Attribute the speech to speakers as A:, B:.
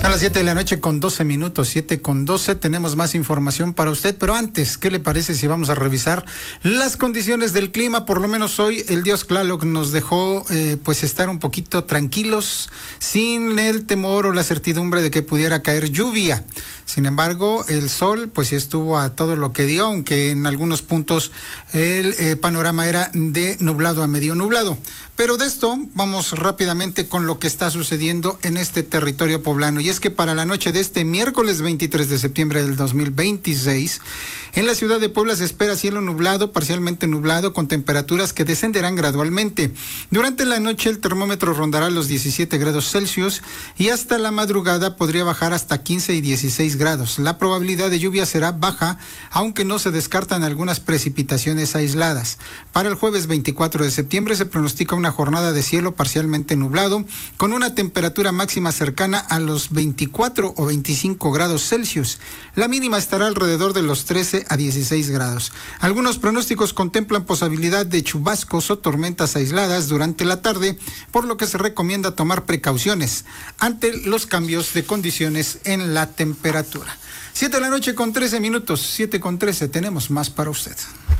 A: A las 7 de la noche con 12 minutos, 7:12, tenemos más información para usted, pero antes, ¿qué le parece si vamos a revisar las condiciones del clima? Por lo menos hoy el dios Tlaloc nos dejó pues estar un poquito tranquilos, sin el temor o la certidumbre de que pudiera caer lluvia. Sin embargo, el sol pues estuvo a todo lo que dio, aunque en algunos puntos el panorama era de nublado a medio nublado. Pero de esto vamos rápidamente con lo que está sucediendo en este territorio poblano. Y es que para la noche de este miércoles 23 de septiembre del 2026, en la ciudad de Puebla se espera cielo nublado, parcialmente nublado, con temperaturas que descenderán gradualmente. Durante la noche el termómetro rondará los 17 grados Celsius y hasta la madrugada podría bajar hasta 15 y 16 grados. La probabilidad de lluvia será baja, aunque no se descartan algunas precipitaciones aisladas. Para el jueves 24 de septiembre se pronostica una jornada de cielo parcialmente nublado, con una temperatura máxima cercana a los 24 o 25 grados Celsius. La mínima estará alrededor de los 13 a 16 grados. Algunos pronósticos contemplan posibilidad de chubascos o tormentas aisladas durante la tarde, por lo que se recomienda tomar precauciones ante los cambios de condiciones en la temperatura. 7 de la noche con 13 minutos, 7:13, tenemos más para usted.